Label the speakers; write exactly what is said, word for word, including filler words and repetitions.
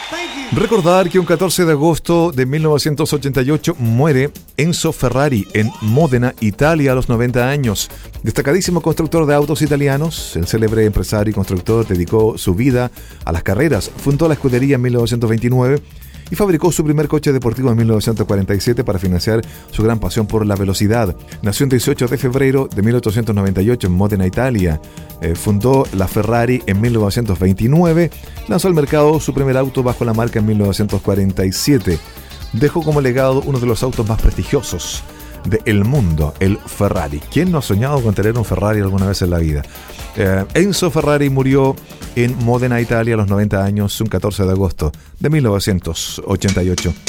Speaker 1: Recordar que un catorce de agosto de mil novecientos ochenta y ocho muere Enzo Ferrari en Módena, Italia, a los noventa años. Destacadísimo constructor de autos italianos, el célebre empresario y constructor dedicó su vida a las carreras. Fundó la escudería en mil novecientos veintinueve y fabricó su primer coche deportivo en mil novecientos cuarenta y siete para financiar su gran pasión por la velocidad. Nació el dieciocho de febrero de mil ochocientos noventa y ocho en Módena, Italia. Eh, fundó la Ferrari en mil novecientos veintinueve. Lanzó al mercado su primer auto bajo la marca en mil novecientos cuarenta y siete. Dejó como legado uno de los autos más prestigiosos del mundo, el Ferrari. ¿Quién no ha soñado con tener un Ferrari alguna vez en la vida? Eh, Enzo Ferrari murió en Módena, Italia, a los noventa años, un catorce de agosto de mil novecientos ochenta y ocho.